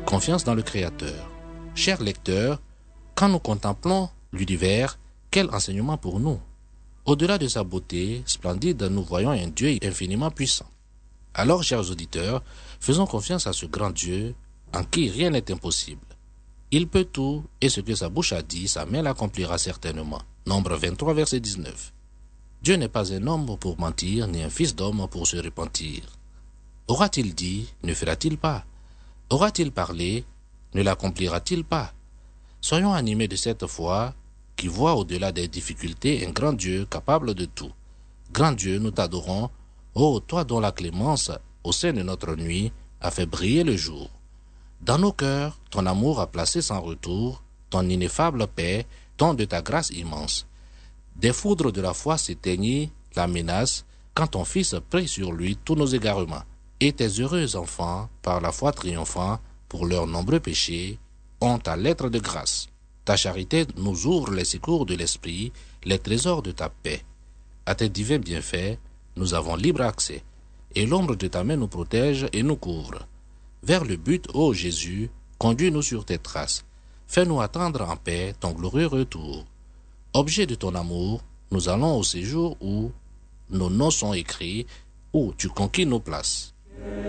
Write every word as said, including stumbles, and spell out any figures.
confiance dans le Créateur. Chers lecteurs, quand nous contemplons l'univers, quel enseignement pour nous? Au-delà de sa beauté splendide, nous voyons un Dieu infiniment puissant. Alors, chers auditeurs, faisons confiance à ce grand Dieu en qui rien n'est impossible. Il peut tout, et ce que sa bouche a dit, sa main l'accomplira certainement. Nombre vingt-trois, verset dix-neuf. Dieu n'est pas un homme pour mentir, ni un fils d'homme pour se repentir. Aura-t-il dit, ne fera-t-il pas? Aura-t-il parlé, ne l'accomplira-t-il pas? Soyons animés de cette foi qui voit au-delà des difficultés un grand Dieu capable de tout. Grand Dieu, nous t'adorons, ô toi dont la clémence, au sein de notre nuit, a fait briller le jour. Dans nos cœurs, ton amour a placé sans retour, ton ineffable paix, ton de ta grâce immense. Des foudres de la foi s'éteignit la menace, quand ton Fils prit sur lui tous nos égarements. Et tes heureux enfants, par la foi triomphant, pour leurs nombreux péchés, ont ta lettre de grâce. Ta charité nous ouvre les secours de l'esprit, les trésors de ta paix. À tes divins bienfaits, nous avons libre accès, et l'ombre de ta main nous protège et nous couvre. Vers le but, ô Jésus, conduis-nous sur tes traces. Fais-nous attendre en paix ton glorieux retour. Objet de ton amour, nous allons au séjour où nos noms sont écrits, où tu conquis nos places.